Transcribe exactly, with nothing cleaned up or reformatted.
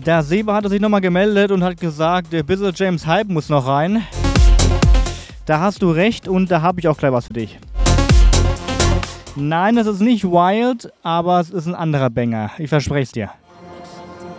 Der Seba hatte sich nochmal gemeldet und hat gesagt, der Bizzle James Hype muss noch rein. Da hast du recht und da habe ich auch gleich was für dich. Nein, das ist nicht Wild, aber es ist ein anderer Banger. Ich verspreche es dir.